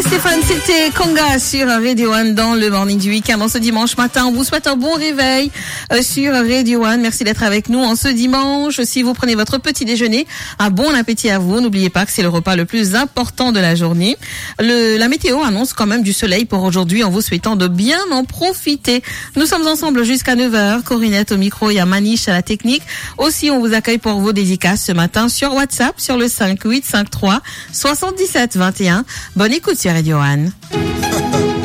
Stéphane, c'était Conga sur Radio One dans le morning du week-end. En ce dimanche matin, on vous souhaite un bon réveil sur Radio One. Merci d'être avec nous en ce dimanche. Si vous prenez votre petit déjeuner, un bon appétit à vous. N'oubliez pas que c'est le repas le plus important de la journée. La météo annonce quand même du soleil pour aujourd'hui en vous souhaitant de bien en profiter. Nous sommes ensemble jusqu'à 9h. Corinette au micro, il y a Maniche à la technique. Aussi, on vous accueille pour vos dédicaces ce matin sur WhatsApp sur le 5853 77 21. Bonne écoute sur Radio One.